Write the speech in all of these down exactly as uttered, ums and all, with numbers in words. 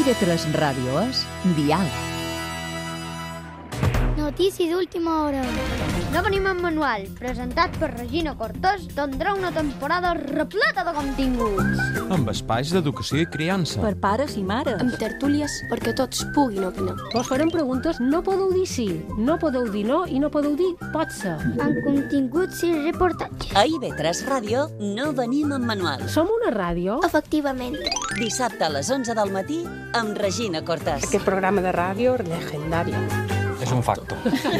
I V tres Ràdio és Dial. Notícies d'última hora. No venim en manual, presentat per Regina Cortés, tindrà una temporada repleta de continguts. Amb espais d'educació i criança. Per pares i mares. Amb tertúlies perquè tots puguin opinar. Vos farem preguntes, no podeu dir sí, no podeu dir no i no podeu dir pot ser. Amb continguts i reportatges. A I V tres Ràdio no venim en manual. Som una ràdio? Efectivament. Dissabte a les onze del matí amb Regina Cortés. Aquest programa de ràdio legendari. És un facto.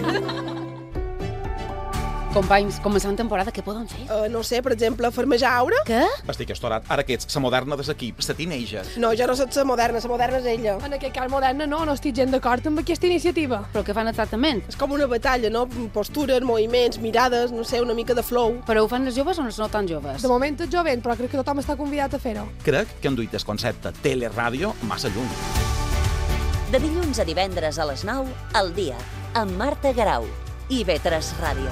Companys, començant temporada, què poden fer? Uh, no sé, per exemple, farmejar aura? Què? Estic estorat. Ara que ets la moderna des aquí, la teenager. No, jo no soc la moderna, la moderna és ella. En aquest cas moderna no, no estic gent d'acord amb aquesta iniciativa. Però què fan exactament? És com una batalla, no? Postures, moviments, mirades, no sé, una mica de flow. Però ho fan les joves o no tan joves? De moment és jovent, però crec que tothom està convidat a fer-ho. Crec que han duit el concepte teleràdio massa lluny. De dilluns a divendres a les nou, al dia, amb Marta Garau. I V tres Ràdio.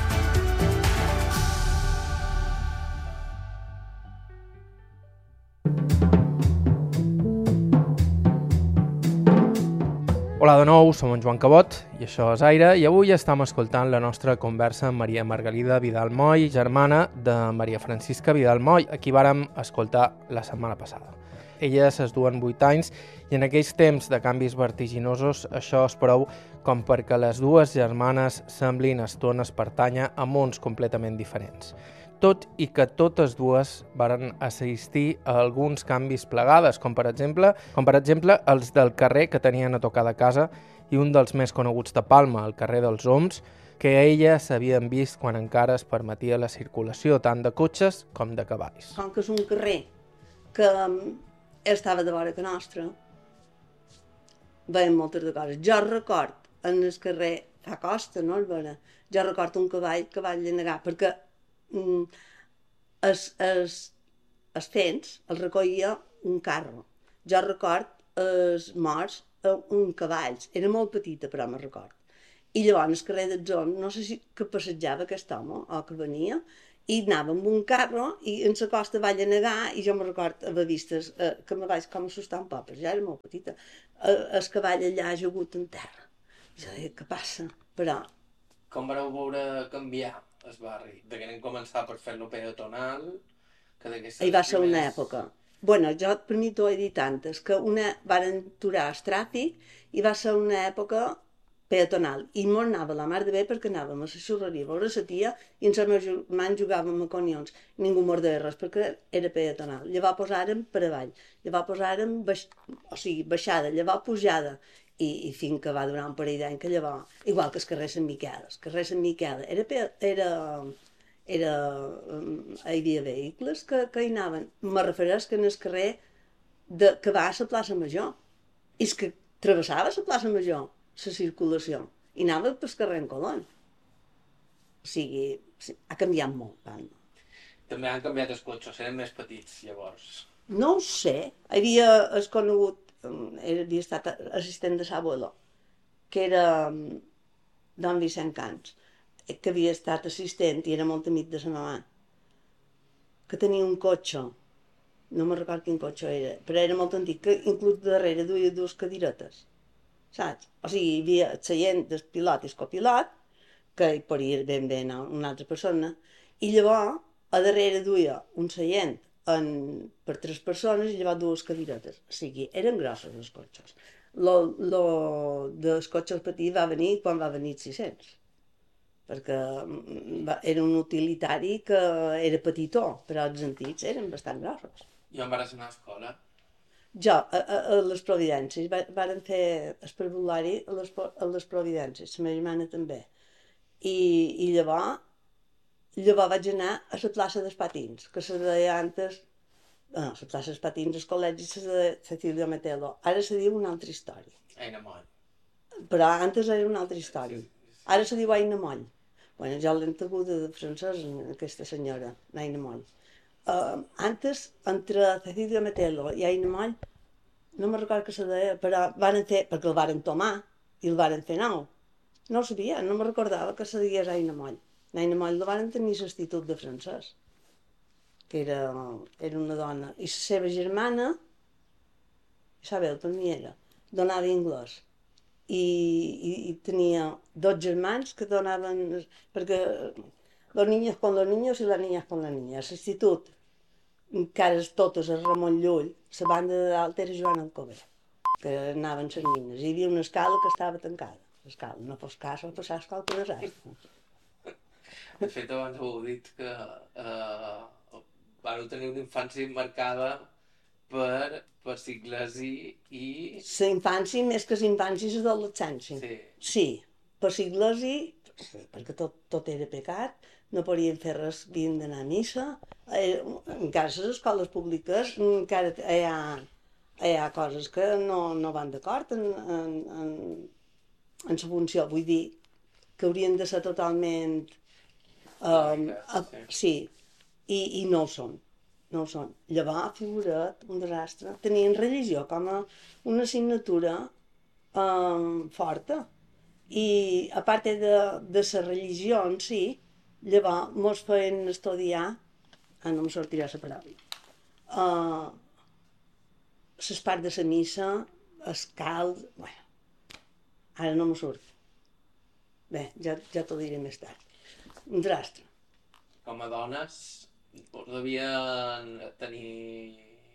Hola de nou, som en Joan Cabot i això és Aire i avui estem escoltant la nostra conversa amb Maria Margalida Vidal Moll, germana de Maria Francisca Vidal Moll, a qui vàrem escoltar la setmana passada. Elles es duen vuit anys i en aquells temps de canvis vertiginosos això és prou com perquè les dues germanes semblin a estones pertànyer a mons completament diferents. Tot i que totes dues varen assistir a alguns canvis plegades, com per exemple com per exemple els del carrer que tenien a tocar de casa i un dels més coneguts de Palma, el carrer dels Oms, que a elles s'havien vist quan encara es permetia la circulació tant de cotxes com de cavalls. Com que és un carrer que estava de vora que nostra, veiem moltes de coses. Jo record en el carrer, fa costa, no, el veure, jo record un cavall que vaig negar, perquè els, els, els fents els recollia un carro. Jo record els morts un cavalls. Era molt petita, però me'n record. I llavors, al carrer d'Atzon, no sé si que passejava aquest home o que venia, i anava amb un carro i en la costa vaig a negar i jo me'n record haver vist eh, que me vaig com assustar un poc, però ja era molt petita. Eh, el cavall allà ajagut en terra. Jo deia, què passa? Però... Com vareu veure canviar el barri? De que anem començar per fer-lo peatonal? Que Hi va ser una època. Bueno, jo per mi t'ho he dit antes, que una varen aturar el tràfic i va ser una època peatonal. I molt anava la mar de bé perquè anàvem a la xurreria a veure la tia i els meus germans jugàvem a conions. Ningú mordava res perquè era peatonal. Llavors posàrem per avall, llavors posàrem baix... o sigui, baixada, llavors pujada. I, i fins que va durar un parell d'anys que llavors, igual que el carrer Sant Miquel, el carrer Sant Miquel era, era, era, hi havia vehicles que, que hi anaven. Me refereix que en el carrer de, que va a la plaça Major, és que travessava la plaça Major, la circulació, i anava pel carrer en Colón. O sigui, ha canviat molt, Palma. També han canviat els cotxes, eren més petits, llavors. No ho sé, hi havia el conegut, era, havia estat assistent de l'abuelo, que era don Vicent Cans, que havia estat assistent i era molt amic de sa mamà, que tenia un cotxe, no me'n record quin cotxe era, però era molt antic, que inclús darrere duia dues cadiretes, saps? O sigui, hi havia el seient del pilot i el copilot, que hi podia ben bé anar una altra persona, i llavors a darrere duia un seient En, per tres persones i llavors dues cadiretes. O sigui, eren grossos els cotxes. Lo, lo dels cotxes petits va venir quan va venir sis-cents. Perquè va, era un utilitari que era petitó, però els antics eren bastant grossos. I on vas anar a escola? Jo, a, a, a les Providències. Varen fer el parvulari a les, a les Providències, la meva germana també. I, i llavors Llavors vaig anar a la plaça dels Patins, que se deia antes, no, la plaça dels Patins, el col·legi se deia Cecilio Metelo. Ara se diu una altra història. Aina Moll. Però antes era una altra història. Ara se diu Aina Moll. Bueno, ja l'hem taguda de francès, aquesta senyora, Aina Moll. Uh, antes, entre Cecilio Metelo i Aina Moll, no me'n recordo que se deia, però van fer, perquè el varen tomar i el varen fer nou. No ho sabia, no me'n recordava que se digués Aina Moll. Aina Moll la van tenir l'institut de francès, que era, era una dona. I la seva germana, sabeu, per mi era, donava anglès. I, i, i tenia dos germans que donaven, perquè los niños con los niños i les niñas con les niñas. L'institut, encara totes a Ramon Llull, la banda de dalt era Joan Alcover, que anaven les nines. Hi havia una escala que estava tancada. L'escala, no fos cas, va passar qualque desastre. De fet, abans heu dit que eh, vau tenir una infància marcada per, per sigles i... i... La infància, més que la infància, és l'adolescència. Sí. Sí, per sigles i... perquè tot, tot era pecat, no podien fer res, havien d'anar a missa. Eh, encara a les escoles públiques encara hi ha, hi ha coses que no, no van d'acord en, en, en, en la funció. Vull dir que haurien de ser totalment... Um, uh, sí, i, i no ho són. No ho són. Llavors, figura't, un desastre. Tenien religió com a una assignatura um, forta. I a part de, de la religió en si, llavors mos feien estudiar, ah, no em sortirà la paraula, uh, les parts de la missa, el cald, bueno, ara no me surt. Bé, ja, ja t'ho diré més tard. Un desastre. Com a dones, us devien tenir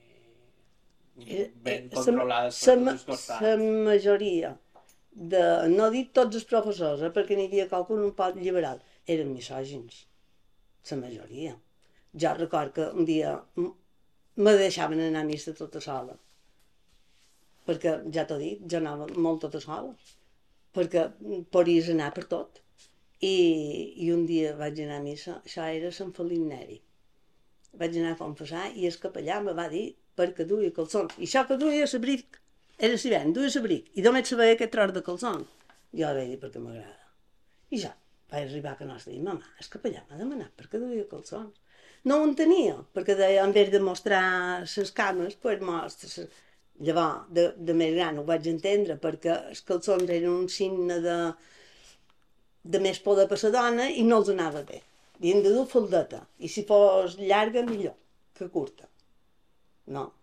ben controlades per tots els costats. La majoria, de, no dic tots els professors, eh, perquè n'hi havia qualcun un poc liberal, eren misògins, la majoria. Jo record que un dia me deixaven anar a missa tota sola, perquè, ja t'ho dic, jo anava molt tota sola, perquè podies anar per tot. I, i un dia vaig anar a missa, això era Sant Felip Neri. Vaig anar a confessar i el capellà me va dir perquè duia calçons. I això que duia l'abric, era l'hivern, duia l'abric, i només sabia aquest tros de calçons. Jo vaig dir perquè m'agrada. I ja, vaig arribar a que nostre i dir, mama, el capellà m'ha demanat perquè duia calçons. No ho entenia, perquè deia, en vez de mostrar les cames, pues mostra. Llavors, de, de més gran ho vaig entendre, perquè els calçons eren un signe de, de més poder per la dona i no els anava bé. Havien de dur faldeta, i si fos llarga, millor, que curta. No.